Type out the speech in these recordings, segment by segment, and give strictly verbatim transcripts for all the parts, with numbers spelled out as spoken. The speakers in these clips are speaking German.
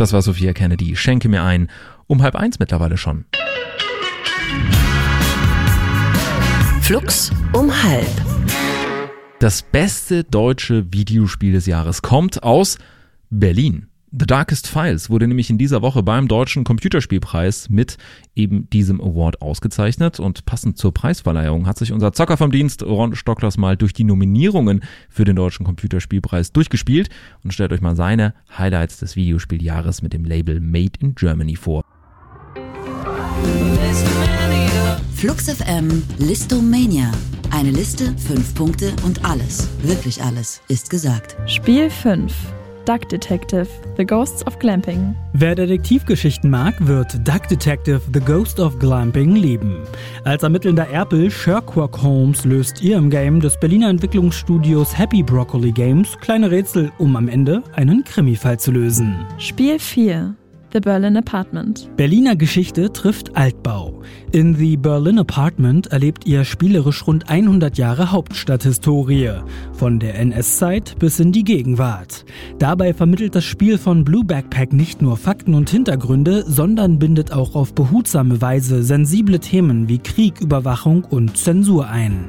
Das war Sophia Kennedy. Schenke mir ein. Um halb eins mittlerweile schon. Flux um halb. Das beste deutsche Videospiel des Jahres kommt aus Berlin. The Darkest Files wurde nämlich in dieser Woche beim Deutschen Computerspielpreis mit eben diesem Award ausgezeichnet. Und passend zur Preisverleihung hat sich unser Zocker vom Dienst, Ron Stocklers, mal durch die Nominierungen für den Deutschen Computerspielpreis durchgespielt und stellt euch mal seine Highlights des Videospieljahres mit dem Label Made in Germany vor. Flux F M Listomania. Eine Liste, fünf Punkte und alles, wirklich alles, ist gesagt. Spiel fünf. Duck Detective, The Ghosts of Glamping. Wer Detektivgeschichten mag, wird Duck Detective, The Ghost of Glamping lieben. Als ermittelnder Erpel Sherlock Holmes löst ihr im Game des Berliner Entwicklungsstudios Happy Broccoli Games kleine Rätsel, um am Ende einen Krimifall zu lösen. Spiel vier. The Berlin Apartment. Berliner Geschichte trifft Altbau. In The Berlin Apartment erlebt ihr spielerisch rund hundert Jahre Hauptstadthistorie, von der N S-Zeit bis in die Gegenwart. Dabei vermittelt das Spiel von Blue Backpack nicht nur Fakten und Hintergründe, sondern bindet auch auf behutsame Weise sensible Themen wie Krieg, Überwachung und Zensur ein.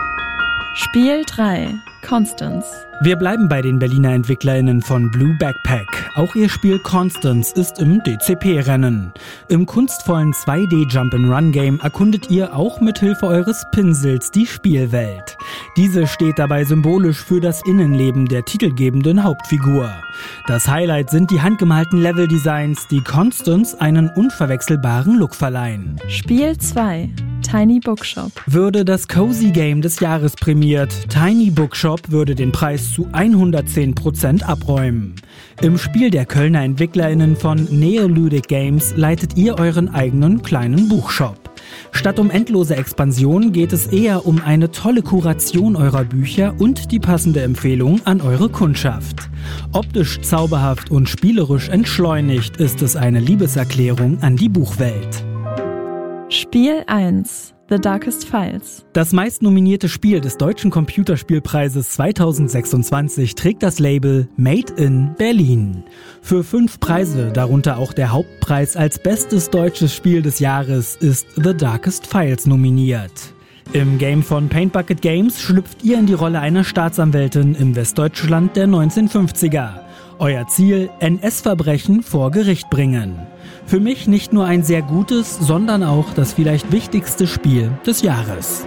Spiel drei. Constance. Wir bleiben bei den Berliner EntwicklerInnen von Blue Backpack. Auch ihr Spiel Constance ist im D C P-Rennen. Im kunstvollen zwei D Jump-and-Run-Game erkundet ihr auch mithilfe eures Pinsels die Spielwelt. Diese steht dabei symbolisch für das Innenleben der titelgebenden Hauptfigur. Das Highlight sind die handgemalten Level-Designs, die Constance einen unverwechselbaren Look verleihen. Spiel zwei. Tiny Bookshop. Würde das Cozy Game des Jahres prämiert, Tiny Bookshop würde den Preis zu hundertzehn Prozent abräumen. Im Spiel der Kölner EntwicklerInnen von Neoludic Games leitet ihr euren eigenen kleinen Buchshop. Statt um endlose Expansion geht es eher um eine tolle Kuration eurer Bücher und die passende Empfehlung an eure Kundschaft. Optisch zauberhaft und spielerisch entschleunigt ist es eine Liebeserklärung an die Buchwelt. Spiel eins. The Darkest Files. Das meistnominierte Spiel des Deutschen Computerspielpreises zweitausendsechsundzwanzig trägt das Label Made in Berlin. Für fünf Preise, darunter auch der Hauptpreis als bestes deutsches Spiel des Jahres, ist The Darkest Files nominiert. Im Game von Paint Bucket Games schlüpft ihr in die Rolle einer Staatsanwältin im Westdeutschland der neunzehnhundertfünfziger. Euer Ziel: N S-Verbrechen vor Gericht bringen. Für mich nicht nur ein sehr gutes, sondern auch das vielleicht wichtigste Spiel des Jahres.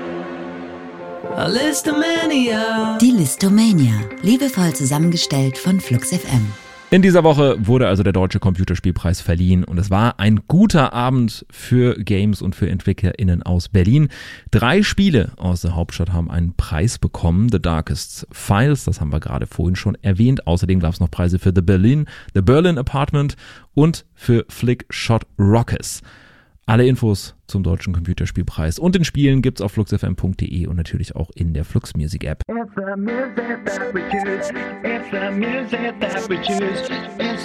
Die Listomania, liebevoll zusammengestellt von Flux F M. In dieser Woche wurde also der Deutsche Computerspielpreis verliehen und es war ein guter Abend für Games und für EntwicklerInnen aus Berlin. Drei Spiele aus der Hauptstadt haben einen Preis bekommen. The Darkest Files, das haben wir gerade vorhin schon erwähnt. Außerdem gab es noch Preise für The Berlin, The Berlin Apartment und für Flick Shot Rockets. Alle Infos zum Deutschen Computerspielpreis und den Spielen gibt's auf flux f m punkt d e und natürlich auch in der Flux Music App.